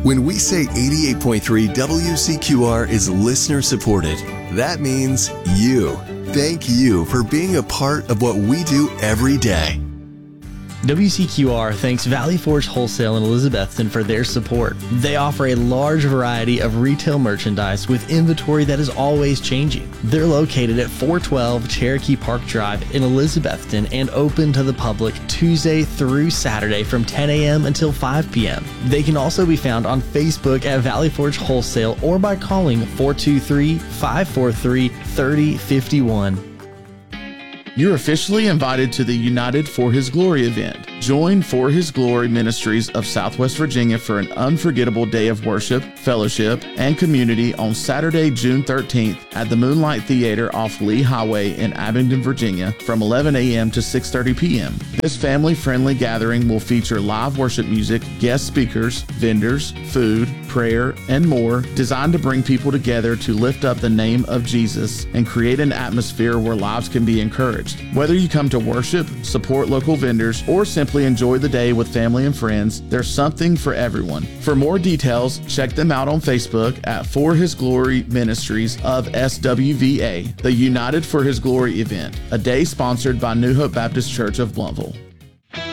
When we say 88.3 WCQR is listener supported, that means you. Thank you for being a part of what we do every day. WCQR thanks Valley Forge Wholesale in Elizabethton for their support. They offer a large variety of retail merchandise with inventory that is always changing. They're located at 412 Cherokee Park Drive in Elizabethton and open to the public Tuesday through Saturday from 10 a.m. until 5 p.m. They can also be found on Facebook at Valley Forge Wholesale or by calling 423-543-3051. You're officially invited to the United for His Glory event. Join For His Glory Ministries of Southwest Virginia for an unforgettable day of worship, fellowship, and community on Saturday, June 13th at the Moonlight Theater off Lee Highway in Abingdon, Virginia from 11 a.m. to 6:30 p.m. This family-friendly gathering will feature live worship music, guest speakers, vendors, food, prayer, and more, designed to bring people together to lift up the name of Jesus and create an atmosphere where lives can be encouraged. Whether you come to worship, support local vendors, or simply enjoy the day with family and friends, there's something for everyone. For more details, check them out on Facebook at For His Glory Ministries of SWVA, the United for His Glory event, a day sponsored by New Hope Baptist Church of Blountville.